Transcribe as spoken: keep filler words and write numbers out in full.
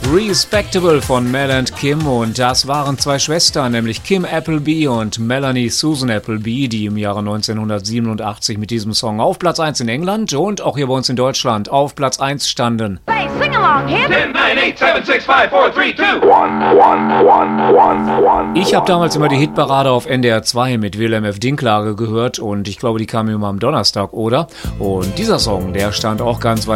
Respectable von Mel and Kim, und das waren zwei Schwestern, nämlich Kim Appleby und Melanie Susan Appleby, die im Jahre neunzehnhundertsiebenundachtzig mit diesem Song auf Platz eins in England und auch hier bei uns in Deutschland auf Platz eins standen. Hey, sing along, Kim. ten, nine, eight, seven, six, five, four, three, two. Ich habe damals immer die Hitparade auf N D R zwei mit Wilhelm F. Dinklage gehört, und ich glaube, die kam immer am Donnerstag, oder? Und dieser Song, der stand auch ganz weit